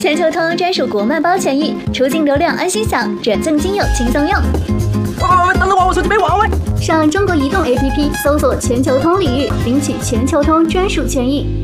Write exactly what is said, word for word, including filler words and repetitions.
全球通专属国漫包权益，出境流量安心享，转赠金友轻松用。 喂喂喂，等等我，我手机没网喂！ 上中国移动 A P P 搜索全球通领域，领取全球通专属权益。